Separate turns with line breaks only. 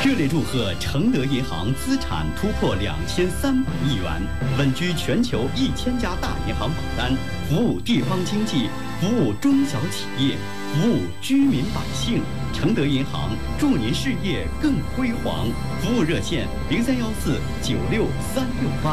热烈祝贺承德银行资产突破2300亿元，稳居全球1000家大银行榜单，服务地方经济，服务中小企业，服务居民百姓。承德银行祝您事业更辉煌。服务热线：0314963668。